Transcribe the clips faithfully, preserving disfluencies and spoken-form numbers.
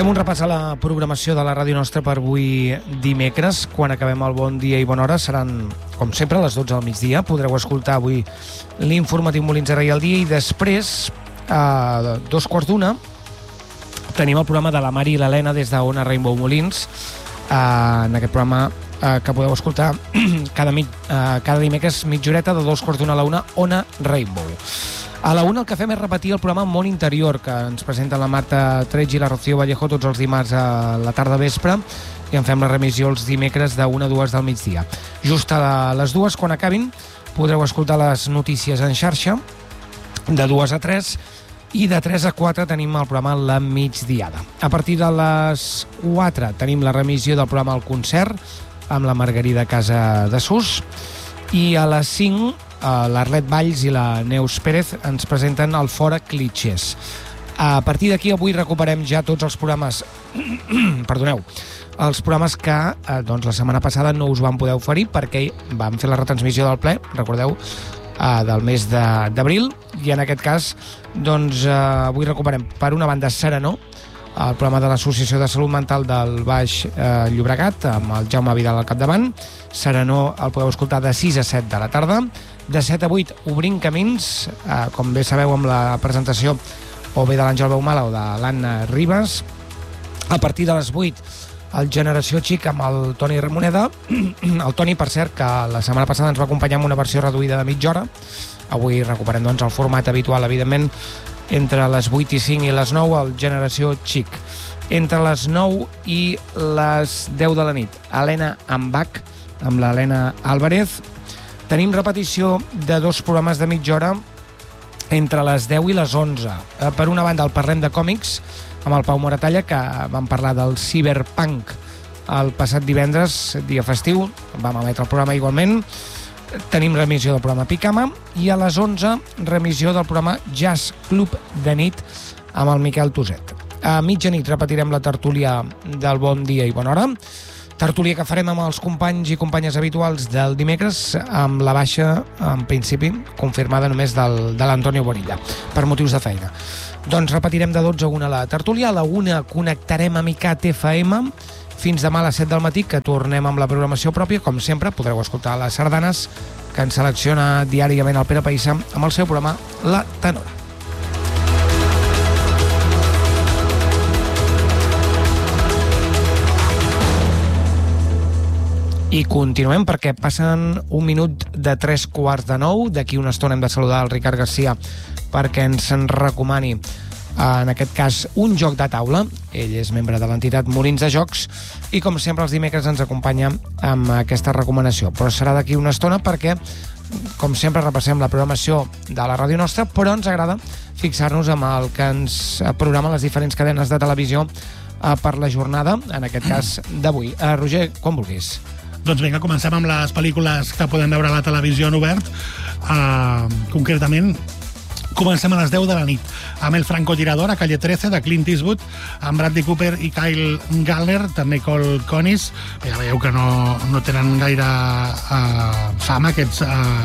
Fem un repàs a la programació de la ràdio nostra per avui dimecres. Quan acabem el Bon Dia i Bona Hora seran, com sempre, a les dotze del migdia. Podreu escoltar avui l'informatiu Molins de Rei al dia i després, a dos quarts d'una, tenim el programa de la Mari i l'Helena des d'Ona Rainbow Molins. En aquest programa que podeu escoltar cada, mig, cada dimecres mitja horeta de dos quarts d'una a la una, Ona Rainbow. A la una el que fem és repetir el programa Món Interior, que ens presenten la Marta Tretg i la Rocío Vallejo tots els dimarts a la tarda vespre, i en fem la remissió els dimecres de una a dues del migdia. Just a les dues, quan acabin, podreu escoltar les notícies en xarxa, de dues a tres, i de tres a quatre tenim el programa La Migdiada. A partir de les quatre tenim la remissió del programa El Concert, amb la Margarida Casa de Sus, i a les cinc l'Arlet Valls i la Neus Pérez ens presenten el Fora Clitxers. A partir d'aquí avui recuperem ja tots els programes perdoneu, els programes que doncs, la setmana passada no us van poder oferir perquè vam fer la retransmissió del ple, recordeu, del mes d'abril, i en aquest cas doncs, avui recuperem per una banda Serenor, el programa de l'Associació de Salut Mental del Baix eh, Llobregat, amb el Jaume Vidal al capdavant. Serenor el podeu escoltar de sis a set de la tarda. De set a vuit Obrim Camins, eh, com bé sabeu, amb la presentació o bé de l'Àngel Baumala o de l'Anna Ribas. A partir de les vuit, el Generació Xic amb el Toni Ramoneda. El Toni, per cert, que la setmana passada ens va acompanyar amb una versió reduïda de mitja hora. Avui recuperem doncs, el format habitual, evidentment, entre les vuit i cinc i les nou, el Generació Xic. Entre les nou i les deu de la nit, Helena Ambach, amb l'Helena Álvarez. Tenim repetició de dos programes de mitja hora entre les deu i les onze. Per una banda, el Parlem de Còmics, amb el Pau Moratalla, que vam parlar del Cyberpunk el passat divendres, dia festiu. Vam emetre el programa igualment. Tenim remissió del programa Picama i a les onze remissió del programa Jazz Club de nit amb el Miquel Tuset. A mitjanit repetirem la tertúlia del Bon Dia i Bona Hora, tertúlia que farem amb els companys i companyes habituals del dimecres, amb la baixa, en principi, confirmada només del, de l'Antonio Bonilla, per motius de feina. Doncs repetirem de dotze a una la tertúlia, a la una connectarem a Micat F M, fins demà a les set del matí, que tornem amb la programació pròpia. Com sempre, podreu escoltar les sardanes que ens selecciona diàriament el Pere Païssa amb el seu programa La Tenora. I continuem perquè passen un minut de tres quarts de nou. D'aquí una estona hem de saludar el Ricard Garcia perquè ens en recomani, en aquest cas, un joc de taula. Ell és membre de l'entitat Molins de Jocs i, com sempre, els dimecres ens acompanya amb aquesta recomanació. Però serà d'aquí una estona perquè, com sempre, repassem la programació de la ràdio nostra, però ens agrada fixar-nos amb el que ens programa les diferents cadenes de televisió per la jornada, en aquest cas d'avui. Uh, Roger, quan vulguis. Doncs vinga, comencem amb les pel·lícules que podem veure a la televisió en obert. Uh, concretament, comencem a les deu de la nit amb El francotirador a Calle trece de Clint Eastwood, amb Bradley Cooper i Kyle Gallner, també Cole Conis. Ja veieu que no, no tenen gaire uh, fama aquests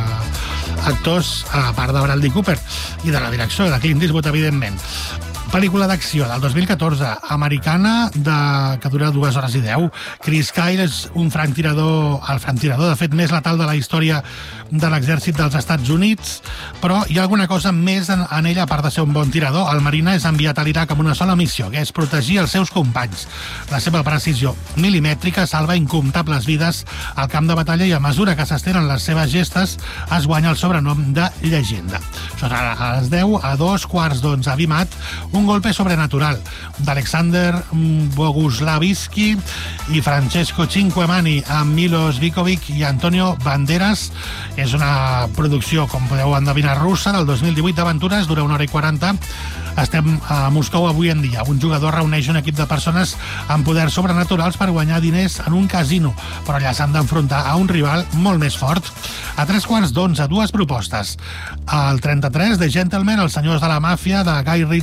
uh, actors, a part de Bradley Cooper i de la direcció de Clint Eastwood, evidentment. Pel·lícula d'acció del dos mil catorze, americana, de, que dura dues hores i deu. Chris Kyle és un franctirador, el franctirador, de fet, més letal de la història de l'exèrcit dels Estats Units, però hi ha alguna cosa més en, en ella, a part de ser un bon tirador. El marina és enviat a l'Iraq amb una sola missió, que és protegir els seus companys. La seva precisió milimètrica salva incomptables vides al camp de batalla i a mesura que s'estenen les seves gestes es guanya el sobrenom de llegenda. Això serà a les deu, a dos quarts d'onze, a Vimat, Un golpe sobrenatural, d'Alexander Boguslavski i Francesco Cinquemani, amb Milos Vikovic i Antonio Banderas. És una producció, com podeu endevinar, russa, del dos mil divuit, d'aventures, dura una hora i quaranta. Estem a Moscou avui en dia. Un jugador reuneix un equip de persones amb poders sobrenaturals per guanyar diners en un casino, però allà s'han d'enfrontar a un rival molt més fort. A tres quarts d'onze, dues propostes. El trenta-tres, de Gentleman, Els senyors de la màfia, de Guy Ritchie,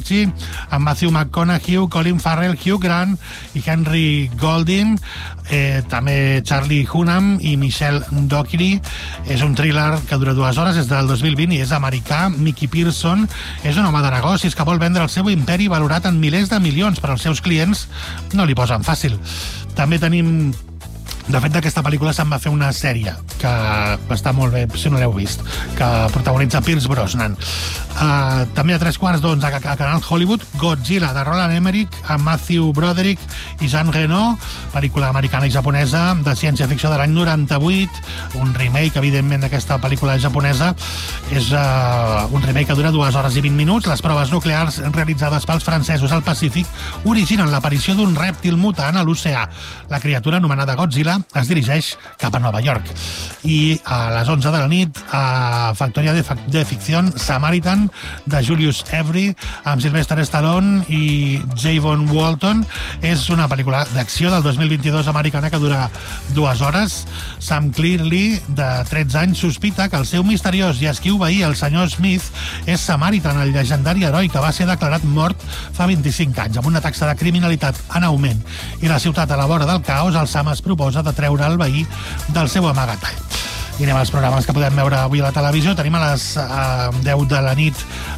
amb Matthew McConaughey, Colin Farrell, Hugh Grant i Henry Golding, eh, també Charlie Hunnam i Michelle Dockery. És un thriller que dura dues hores, és del dos mil vint i és americà. Mickey Pearson és un home de negocis que vol vendre el seu imperi valorat en milers de milions, però els seus clients no li posen fàcil. També tenim... De fet, d'aquesta pel·lícula se'n va fer una sèrie que està molt bé, si no l'heu vist, que protagonitza Pierce Brosnan. Uh, també a tres quarts d'onze a, a Canal Hollywood, Godzilla, de Roland Emmerich, amb Matthew Broderick i Jean Reno, pel·lícula americana i japonesa de ciència-ficció de l'any noranta-vuit, un remake, evidentment, d'aquesta pel·lícula japonesa. És uh, un remake que dura dues hores i vint minuts. Les proves nuclears realitzades pels francesos al Pacífic originen l'aparició d'un rèptil mutant a l'oceà. La criatura anomenada Godzilla es dirigeix cap a Nova York. I a les onze de la nit, a Factoria de, de Ficción, Samaritan, de Julius Avery, amb Sylvester Stallone i Javon Walton. És una pel·lícula d'acció del dos mil vint-i-dos americana que dura dues hores. Sam Clearly, de tretze anys, sospita que el seu misteriós i esquiu veí, el senyor Smith, és Samaritan, el llegendari heroi que va ser declarat mort fa vint-i-cinc anys, amb una taxa de criminalitat en augment. I la ciutat a la vora del caos, el Sam es proposa de treure el veí del seu amagatall. I anem als programes que podem veure avui a la televisió. Tenim a les eh, deu de la nit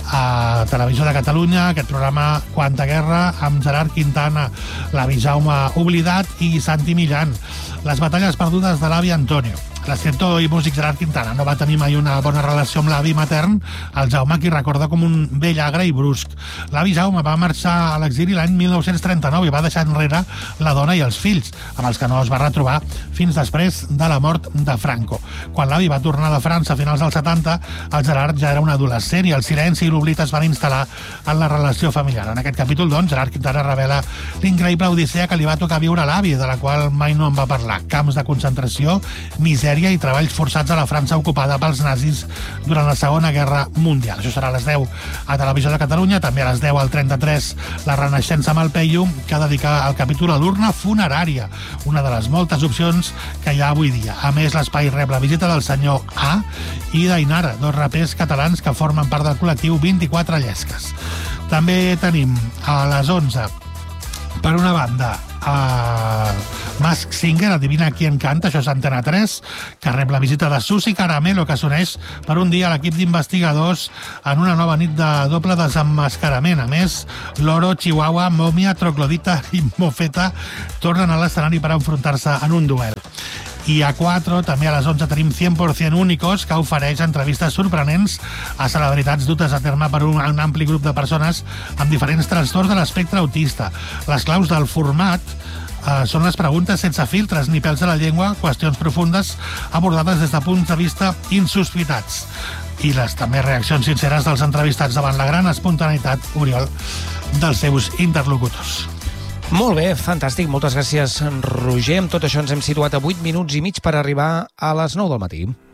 a Televisió de Catalunya aquest programa Quanta Guerra amb Gerard Quintana, l'avi Jaume oblidat i Santi Millán. Les batalles perdudes de l'avi Antonio. L'escriptor i músic Gerard Quintana no va tenir mai una bona relació amb l'avi matern, el Jaume, qui recorda com un vell agre i brusc. L'avi Jaume va marxar a l'exili l'any mil nou-cents trenta-nou i va deixar enrere la dona i els fills, amb els que no es va retrobar fins després de la mort de Franco. Quan l'avi va tornar de França a finals dels setanta, el Gerard ja era un adolescent i el silenci i l'oblit es van instal·lar en la relació familiar. En aquest capítol, doncs, Gerard Quintana revela l'increïble odissea que li va tocar viure a l'avi, de la qual mai no en va parlar. Camps de concentració, misèria i treballs forçats a la França ocupada pels nazis durant la Segona Guerra Mundial. Això serà a les deu a Televisió de Catalunya, també a les deu al trenta-tres La Renaixença amb el Peyu, que dedica el capítol a l'urna funerària, una de les moltes opcions que hi ha avui dia. A més, l'espai rep la visita del senyor A i d'Ainara, dos rapers catalans que formen part del col·lectiu vint-i-quatre Llesques. També tenim a les onze, per una banda, a Mask Singer, Adivina qui en canta, això és Antena tres, que rep la visita de Susi Caramelo, que s'uneix per un dia a l'equip d'investigadors en una nova nit de doble desemmascarament. A més, Loro, Chihuahua, Mòmia, Troclodita i Mofeta tornen a l'escenari per enfrontar-se en un duel. I a quatre, també a les onze, tenim cent per cent Únicos, que ofereix entrevistes sorprenents a celebritats dutes a terme per un, un ampli grup de persones amb diferents trastorns de l'espectre autista. Les claus del format eh, són les preguntes sense filtres ni pèls a la llengua, qüestions profundes abordades des de punts de vista insospitats. I les també reaccions sinceres dels entrevistats davant la gran espontaneïtat, Oriol, dels seus interlocutors. Molt bé, fantàstic. Moltes gràcies, Roger. Amb tot això ens hem situat a vuit minuts i mig per arribar a les nou del matí.